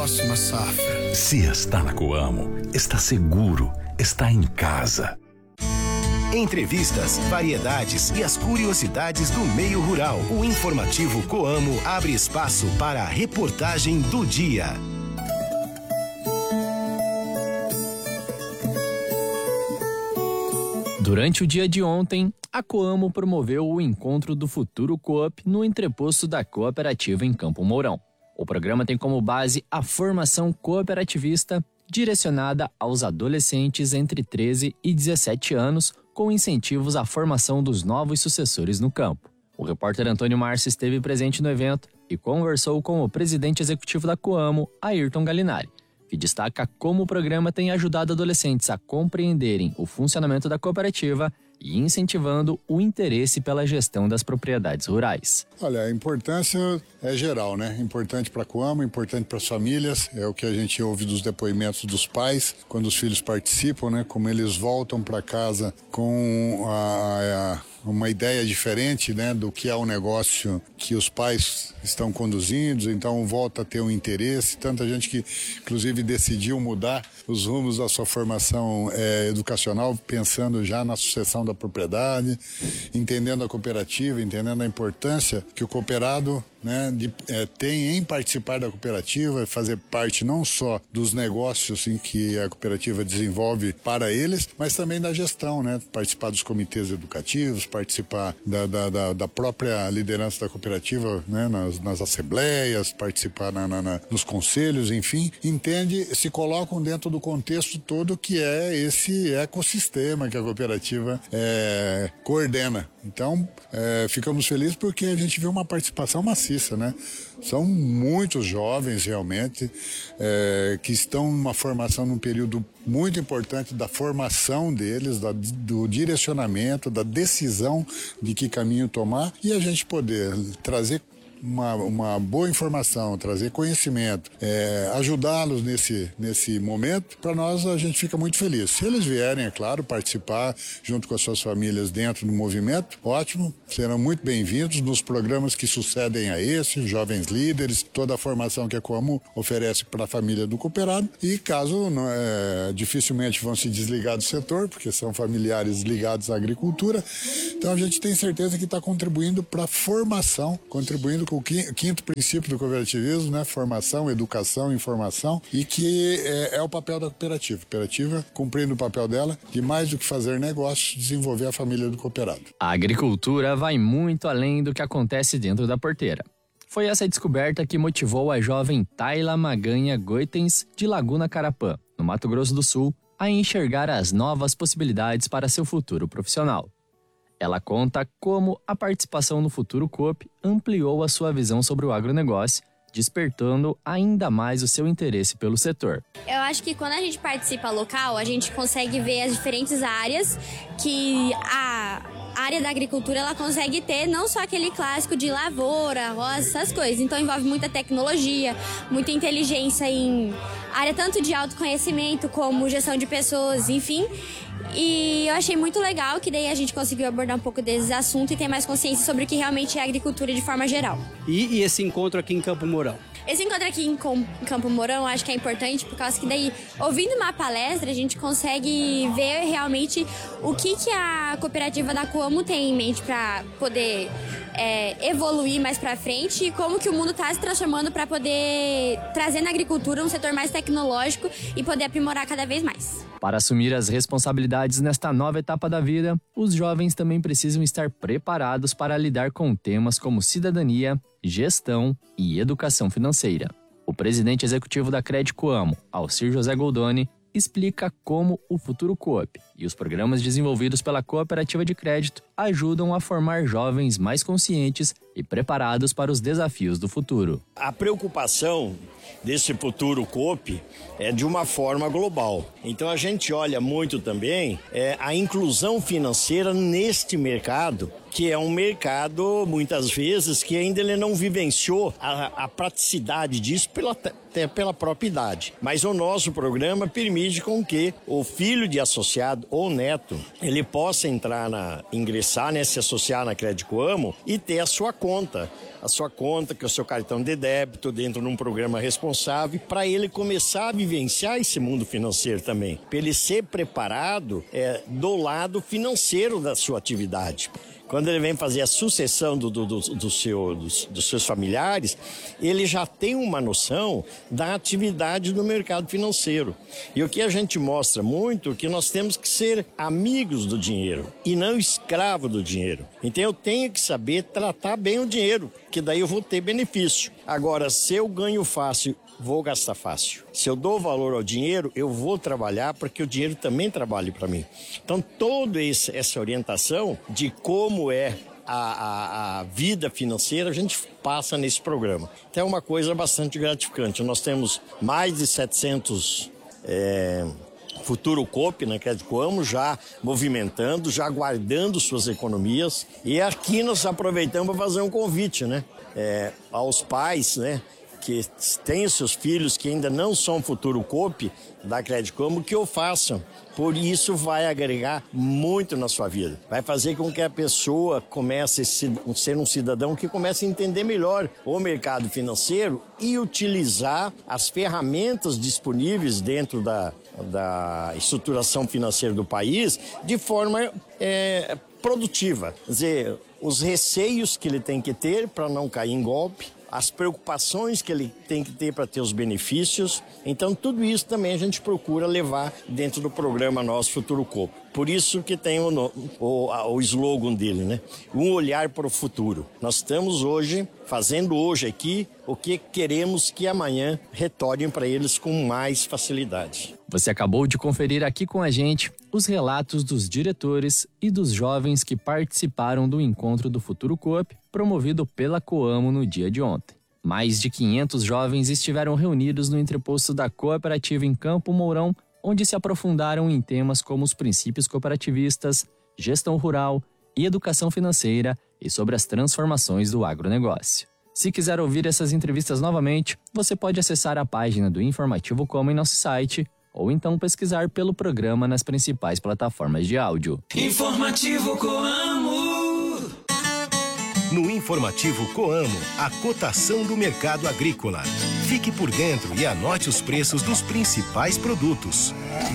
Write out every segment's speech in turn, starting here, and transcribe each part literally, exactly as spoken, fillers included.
próxima safra. Se está na Coamo, está seguro, está em casa. Entrevistas, variedades e as curiosidades do meio rural. O informativo Coamo abre espaço para a reportagem do dia. Durante o dia de ontem, a Coamo promoveu o Encontro do Futuro Coop no entreposto da cooperativa em Campo Mourão. O programa tem como base a formação cooperativista direcionada aos adolescentes entre treze e dezessete anos, com incentivos à formação dos novos sucessores no campo. O repórter Antônio Márcio esteve presente no evento e conversou com o presidente executivo da Coamo, Ayrton Galinari, que destaca como o programa tem ajudado adolescentes a compreenderem o funcionamento da cooperativa e incentivando o interesse pela gestão das propriedades rurais. Olha, a importância é geral, né? Importante para a Coamo, importante para as famílias, é o que a gente ouve dos depoimentos dos pais, quando os filhos participam, né? Como eles voltam para casa com a, a uma ideia diferente, né, do que é o negócio que os pais estão conduzindo, então volta a ter um interesse. Tanta gente que, inclusive, decidiu mudar os rumos da sua formação é, educacional, pensando já na sucessão da propriedade, entendendo a cooperativa, entendendo a importância que o cooperado, né, de, é, tem em participar da cooperativa, fazer parte não só dos negócios em que a cooperativa desenvolve para eles, mas também da gestão, né, participar dos comitês educativos, participar da, da, da, da própria liderança da cooperativa, né, nas, nas assembleias, participar na, na, na, nos conselhos, enfim, entende, se colocam dentro do contexto todo que é esse ecossistema que a cooperativa é, coordena. Então, é, ficamos felizes porque a gente viu uma participação maciça, né? São muitos jovens realmente é, que estão numa formação num período muito importante da formação deles, da, do direcionamento, da decisão de que caminho tomar, e a gente poder trazer Uma, uma boa informação, trazer conhecimento, é, ajudá-los nesse, nesse momento, para nós a gente fica muito feliz. Se eles vierem, é claro, participar junto com as suas famílias dentro do movimento, ótimo, serão muito bem-vindos nos programas que sucedem a esse, Jovens Líderes, toda a formação que a Coamo oferece para a família do cooperado, e caso não, é, dificilmente vão se desligar do setor, porque são familiares ligados à agricultura, então a gente tem certeza que está contribuindo para a formação, contribuindo com o quinto princípio do cooperativismo, né? Formação, educação, informação, e que é, é o papel da cooperativa. A cooperativa, cumprindo o papel dela, de mais do que fazer negócios, desenvolver a família do cooperado. A agricultura vai muito além do que acontece dentro da porteira. Foi essa descoberta que motivou a jovem Tayla Maganha Goitens, de Laguna Carapã, no Mato Grosso do Sul, a enxergar as novas possibilidades para seu futuro profissional. Ela conta como a participação no Futuro Coop ampliou a sua visão sobre o agronegócio, despertando ainda mais o seu interesse pelo setor. Eu acho que quando a gente participa local, a gente consegue ver as diferentes áreas que a área da agricultura ela consegue ter, não só aquele clássico de lavoura, roça, essas coisas. Então envolve muita tecnologia, muita inteligência em área tanto de autoconhecimento como gestão de pessoas, enfim. E eu achei muito legal que daí a gente conseguiu abordar um pouco desses assuntos e ter mais consciência sobre o que realmente é agricultura de forma geral. E, e esse encontro aqui em Campo Mourão? Esse encontro aqui em Campo Mourão eu acho que é importante por causa que daí, ouvindo uma palestra, a gente consegue ver realmente o que, que a cooperativa da Coamo tem em mente para poder é, evoluir mais para frente e como que o mundo está se transformando para poder trazer na agricultura um setor mais tecnológico e poder aprimorar cada vez mais. Para assumir as responsabilidades nesta nova etapa da vida, os jovens também precisam estar preparados para lidar com temas como cidadania, gestão e educação financeira. O presidente executivo da Crédito Coamo, Alcir José Goldoni, explica como o Futuro Coop e os programas desenvolvidos pela Cooperativa de Crédito ajudam a formar jovens mais conscientes e preparados para os desafios do futuro. A preocupação desse Futuro Coop é de uma forma global. Então a gente olha muito também é, a inclusão financeira neste mercado que é um mercado, muitas vezes, que ainda ele não vivenciou a, a praticidade disso pela, até pela própria idade. Mas o nosso programa permite com que o filho de associado ou neto, ele possa entrar na, ingressar, né, se associar na Crédito Coamo e ter a sua conta. A sua conta, que é o seu cartão de débito, dentro de um programa responsável, para ele começar a vivenciar esse mundo financeiro também. Para ele ser preparado é, do lado financeiro da sua atividade. Quando ele vem fazer a sucessão do, do, do, do seu, dos, dos seus familiares, ele já tem uma noção da atividade do mercado financeiro. E o que a gente mostra muito é que nós temos que ser amigos do dinheiro e não escravo do dinheiro. Então eu tenho que saber tratar bem o dinheiro, que daí eu vou ter benefício. Agora, se eu ganho fácil, vou gastar fácil. Se eu dou valor ao dinheiro, eu vou trabalhar para que o dinheiro também trabalhe para mim. Então, toda essa orientação de como é a, a, a vida financeira, a gente passa nesse programa. Então, é uma coisa bastante gratificante. Nós temos mais de setecentos... É, Futuro Coop, na Crédito Coamo, já movimentando, já guardando suas economias. E aqui nós aproveitamos para fazer um convite, né? É, aos pais, né? Que têm seus filhos que ainda não são Futuro Coop da Crédito Coamo, que o façam. Por isso vai agregar muito na sua vida. Vai fazer com que a pessoa comece a ser um cidadão que comece a entender melhor o mercado financeiro e utilizar as ferramentas disponíveis dentro da, da estruturação financeira do país de forma é, produtiva. Quer dizer, os receios que ele tem que ter para não cair em golpe, as preocupações que ele tem que ter para ter os benefícios. Então, tudo isso também a gente procura levar dentro do programa nosso Futuro Coop. Por isso que tem o, o, o slogan dele, né? Um olhar para o futuro. Nós estamos hoje, fazendo hoje aqui, o que queremos que amanhã retornem para eles com mais facilidade. Você acabou de conferir aqui com a gente os relatos dos diretores e dos jovens que participaram do encontro do Futuro Coop, promovido pela Coamo no dia de ontem. Mais de quinhentos jovens estiveram reunidos no entreposto da cooperativa em Campo Mourão, onde se aprofundaram em temas como os princípios cooperativistas, gestão rural e educação financeira e sobre as transformações do agronegócio. Se quiser ouvir essas entrevistas novamente, você pode acessar a página do Informativo Coamo em nosso site ou então pesquisar pelo programa nas principais plataformas de áudio. Informativo Coamo. No Informativo Coamo, a cotação do mercado agrícola. Fique por dentro e anote os preços dos principais produtos.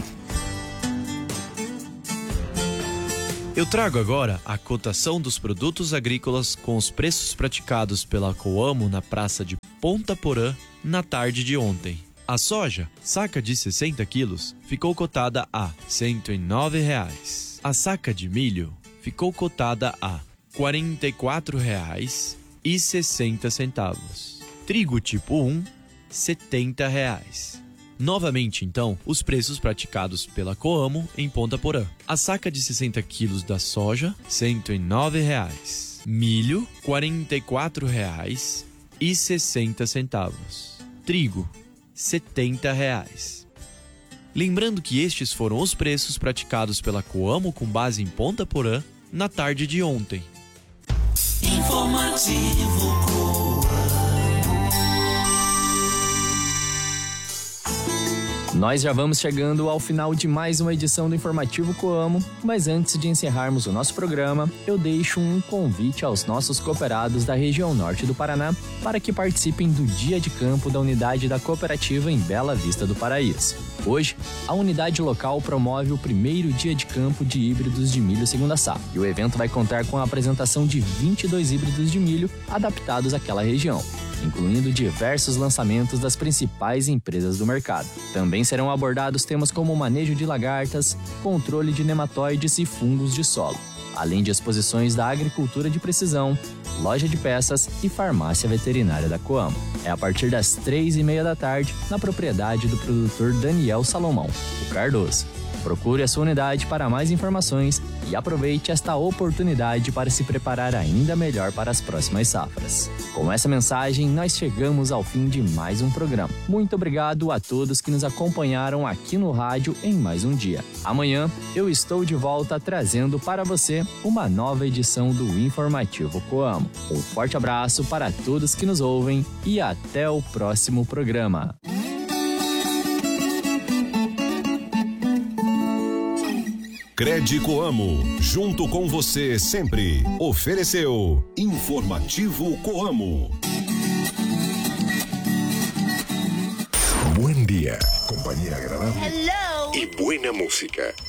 Eu trago agora a cotação dos produtos agrícolas com os preços praticados pela Coamo na praça de Ponta Porã na tarde de ontem. A soja, saca de sessenta quilos, ficou cotada a cento e nove reais. A saca de milho ficou cotada a quarenta e quatro reais e sessenta centavos. Trigo tipo um, setenta reais. Novamente, então, os preços praticados pela Coamo em Ponta Porã. A saca de sessenta quilos da soja, cento e nove reais. Milho, quarenta e quatro reais e sessenta centavos. Trigo, setenta reais. Lembrando que estes foram os preços praticados pela Coamo com base em Ponta Porã na tarde de ontem. Informativo Coamo. Nós já vamos chegando ao final de mais uma edição do Informativo Coamo, mas antes de encerrarmos o nosso programa, eu deixo um convite aos nossos cooperados da região norte do Paraná para que participem do Dia de Campo da unidade da cooperativa em Bela Vista do Paraíso. Hoje, a unidade local promove o primeiro Dia de Campo de híbridos de milho segunda safra, e o evento vai contar com a apresentação de vinte e dois híbridos de milho adaptados àquela região, incluindo diversos lançamentos das principais empresas do mercado. Também serão abordados temas como manejo de lagartas, controle de nematóides e fungos de solo, além de exposições da agricultura de precisão, loja de peças e farmácia veterinária da Coamo. É a partir das três e meia da tarde, na propriedade do produtor Daniel Salomão, o Cardoso. Procure a sua unidade para mais informações e aproveite esta oportunidade para se preparar ainda melhor para as próximas safras. Com essa mensagem, nós chegamos ao fim de mais um programa. Muito obrigado a todos que nos acompanharam aqui no rádio em mais um dia. Amanhã eu estou de volta trazendo para você uma nova edição do Informativo Coamo. Um forte abraço para todos que nos ouvem e até o próximo programa. Crédito Coamo, junto com você sempre. Ofereceu Informativo Coamo. Buen día, compañía agradable. Hello. Y buena música.